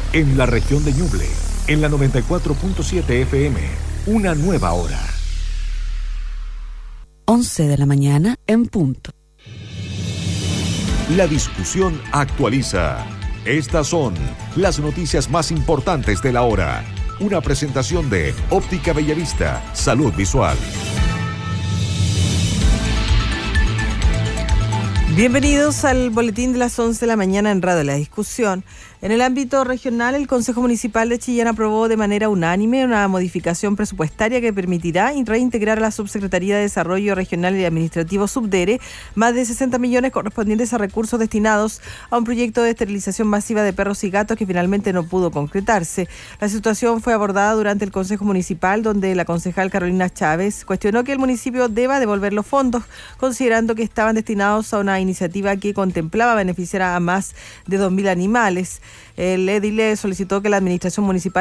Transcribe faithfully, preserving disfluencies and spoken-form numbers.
En la región de Ñuble, en la noventa y cuatro punto siete F M, una nueva hora. once de la mañana en punto. La discusión actualiza. Estas son las noticias más importantes de la hora. Una presentación de Óptica Bellavista, Salud Visual. Bienvenidos al boletín de las once de la mañana en Radio La Discusión. En el ámbito regional, el Consejo Municipal de Chillán aprobó de manera unánime una modificación presupuestaria que permitirá reintegrar a la Subsecretaría de Desarrollo Regional y Administrativo Subdere más de sesenta millones correspondientes a recursos destinados a un proyecto de esterilización masiva de perros y gatos que finalmente no pudo concretarse. La situación fue abordada durante el Consejo Municipal, donde la concejal Carolina Chávez cuestionó que el municipio deba devolver los fondos, considerando que estaban destinados a una iniciativa que contemplaba beneficiar a más de dos mil animales. El edil solicitó que la administración municipal